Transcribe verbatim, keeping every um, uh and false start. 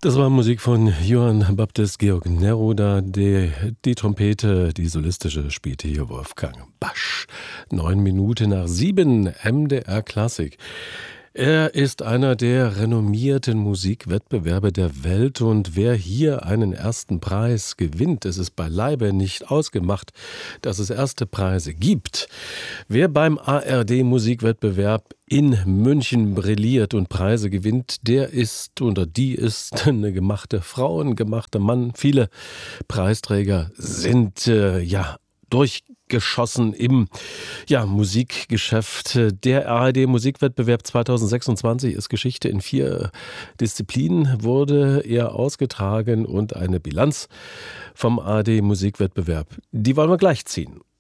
Das war Musik von Johann Baptist Georg Neruda. Die, die Trompete, die solistische, spielte hier Wolfgang Basch. Neun Minuten nach sieben, M D R Klassik. Er ist einer der renommierten Musikwettbewerbe der Welt und wer hier einen ersten Preis gewinnt, es ist beileibe nicht ausgemacht, dass es erste Preise gibt. Wer beim A R D-Musikwettbewerb in München brilliert und Preise gewinnt, der ist oder die ist eine gemachte Frau, ein gemachter Mann. Viele Preisträger sind äh, ja durchgeschossen im ja, Musikgeschäft. Der A R D-Musikwettbewerb zweitausendsechsundzwanzig ist Geschichte. In vier Disziplinen wurde er ausgetragen und eine Bilanz vom A R D-Musikwettbewerb, die wollen wir gleich ziehen.